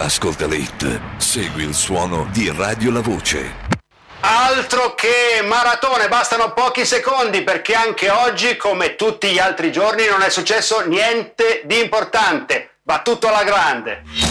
Ascolta le hit, segui il suono di Radio La Voce. Altro che maratone, bastano pochi secondi perché anche oggi, come tutti gli altri giorni, non è successo niente di importante. Va tutto alla grande.